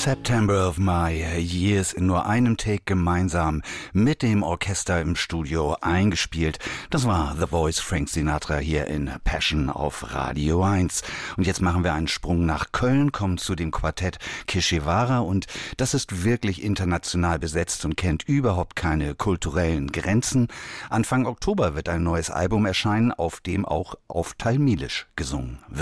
September of My Years in nur einem Take gemeinsam mit dem Orchester im Studio eingespielt. Das war The Voice, Frank Sinatra hier in Passion auf Radio 1. Und jetzt machen wir einen Sprung nach Köln, kommen zu dem Quartett Keshivara und das ist wirklich international besetzt und kennt überhaupt keine kulturellen Grenzen. Anfang Oktober wird ein neues Album erscheinen, auf dem auch auf Tamilisch gesungen wird.